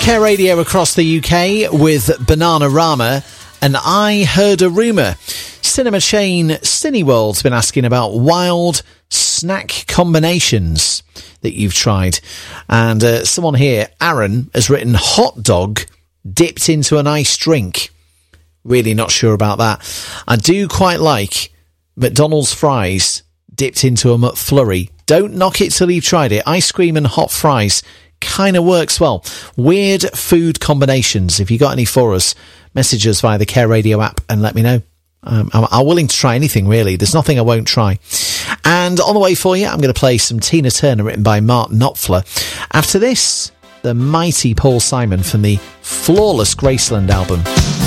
Care Radio across the UK with Bananarama, and I Heard a Rumour. Cinema chain Cineworld's been asking about wild snack combinations that you've tried. And someone here, Aaron, has written hot dog dipped into an iced drink. Really not sure about that. I do quite like McDonald's fries dipped into a McFlurry. Don't knock it till you've tried it. Ice cream and hot fries kind of works well. Weird food combinations. If you got any for us, message us via the Care Radio app and let me know. I'm willing to try anything, really. There's nothing I won't try. And on the way for you, I'm going to play some Tina Turner written by Mark Knopfler. After this, the mighty Paul Simon from the flawless Graceland album.